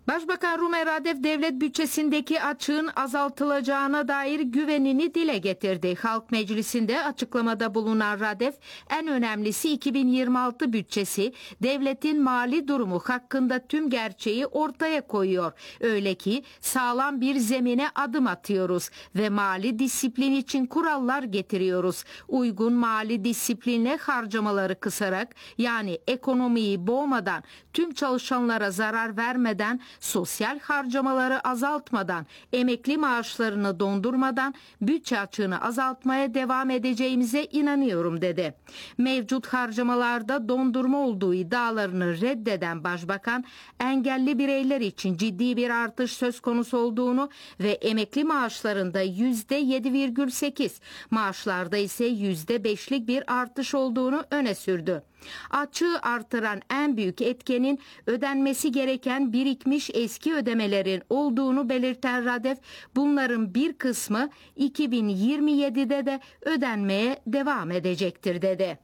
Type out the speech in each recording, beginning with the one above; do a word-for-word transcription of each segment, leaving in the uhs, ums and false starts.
Başbakan Rumen Radev devlet bütçesindeki açığın azaltılacağına dair güvenini dile getirdi. Halk Meclisi'nde açıklamada bulunan Radev, en önemlisi iki bin yirmi altı bütçesi devletin mali durumu hakkında tüm gerçeği ortaya koyuyor. Öyle ki sağlam bir zemine adım atıyoruz ve mali disiplin için kurallar getiriyoruz. Uygun mali disiplinle harcamaları kısarak, yani ekonomiyi boğmadan, tüm çalışanlara zarar vermeden, sosyal harcamaları azaltmadan, emekli maaşlarını dondurmadan bütçe açığını azaltmaya devam edeceğimize inanıyorum dedi. Mevcut harcamalarda dondurma olduğu iddialarını reddeden Başbakan, engelli bireyler için ciddi bir artış söz konusu olduğunu ve emekli maaşlarında yüzde yedi virgül sekiz, maaşlarda ise yüzde beşlik bir artış olduğunu öne sürdü. Açığı artıran en büyük etkenin ödenmesi gereken birikmiş eski ödemelerin olduğunu belirten Radev, bunların bir kısmı iki bin yirmi yedide de ödenmeye devam edecektir dedi.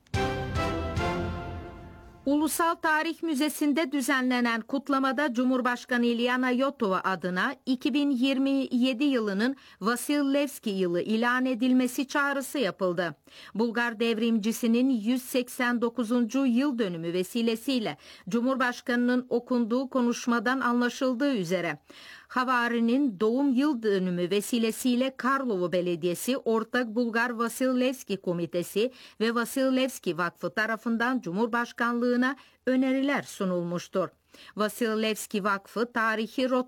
Ulusal Tarih Müzesi'nde düzenlenen kutlamada Cumhurbaşkanı Ilyana Yotova adına iki bin yirmi yedi yılının Vasil Levski yılı ilan edilmesi çağrısı yapıldı. Bulgar devrimcisinin yüz seksen dokuzuncu yıl dönümü vesilesiyle Cumhurbaşkanı'nın okunduğu konuşmadan anlaşıldığı üzere Havari'nin doğum yıl dönümü vesilesiyle Karlovo Belediyesi, Ortak Bulgar Vasil Levski Komitesi ve Vasil Levski Vakfı tarafından Cumhurbaşkanlığına öneriler sunulmuştur. Vasil Levski Vakfı tarihi rota